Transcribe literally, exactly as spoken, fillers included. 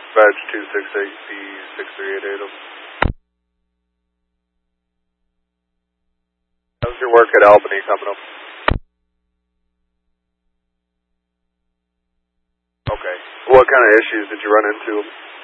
Badge two six eight B six three eight eight. How's your work at Albany coming up? Okay. What kind of issues did you run into?